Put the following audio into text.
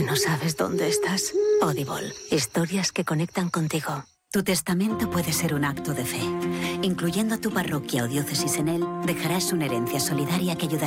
no sabes dónde estás. Audible. Historias que conectan contigo. Tu testamento puede ser un acto de fe. Incluyendo tu parroquia o diócesis en él, dejarás una herencia solidaria que ayudará